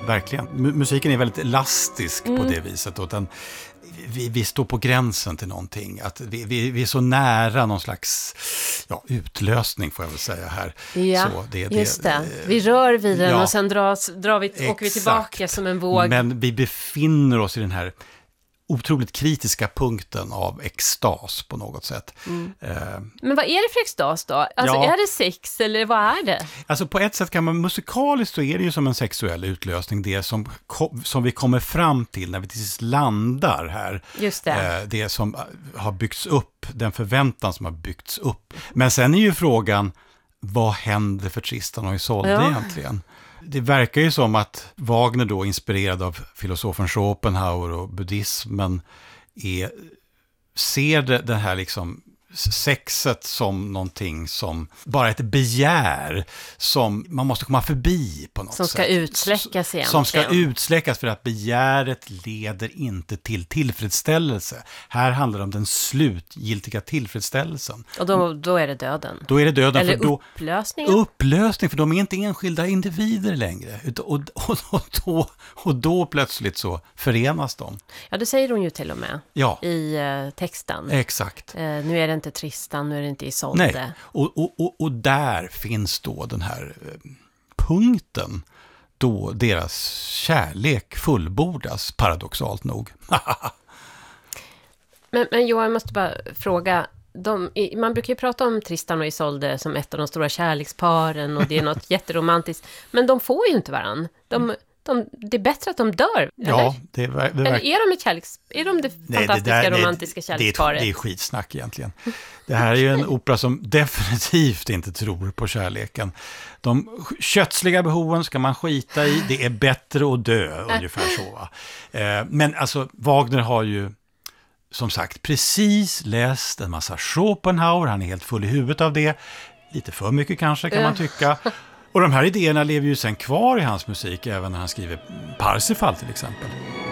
verkligen. Musiken är väldigt elastisk på det viset. Och vi står på gränsen till någonting. Att vi är så nära någon slags utlösning, får jag väl säga här. Ja, så just det. Vi rör vid den och sen åker vi tillbaka som en våg. Men vi befinner oss i den här otroligt kritiska punkten av extas på något sätt. Men vad är det för extas då? Alltså är det sex eller vad är det? Alltså på ett sätt kan man musikaliskt så är det ju som en sexuell utlösning, det som vi kommer fram till när vi till sist landar här. Just det. Det som har byggts upp, den förväntan som har byggts upp. Men sen är ju frågan, vad händer för Tristan och Isolde egentligen? Det verkar ju som att Wagner då, inspirerad av filosofen Schopenhauer och buddhismen, ser det här liksom sexet som någonting som bara ett begär som man måste komma förbi på något sätt. Som ska utsläckas egentligen. Som ska utsläckas för att begäret leder inte till tillfredsställelse. Här handlar det om den slutgiltiga tillfredsställelsen. Och då är det döden. Då är det döden. Eller för upplösning. Upplösning, för de är inte enskilda individer längre. Och då plötsligt så förenas de. Ja, det säger hon ju till och med i texten. Exakt. Nu är det inte Tristan, nu är det inte Isolde. Nej, och där finns då den här punkten då deras kärlek fullbordas, paradoxalt nog. men Johan, jag måste bara fråga, man brukar ju prata om Tristan och Isolde som ett av de stora kärleksparen och det är något jätteromantiskt, men de får ju inte varann. Det är bättre att de dör, ja, eller? Eller är de det fantastiska romantiska kärleksparet? Det är skitsnack egentligen. Det här är ju en opera som definitivt inte tror på kärleken. De kötsliga behoven ska man skita i. Det är bättre att dö, ungefär så. Va? Men alltså, Wagner har ju som sagt precis läst en massa Schopenhauer. Han är helt full i huvudet av det. Lite för mycket kanske, kan man tycka. Och de här idéerna lever ju sen kvar i hans musik, även när han skriver Parsifal till exempel.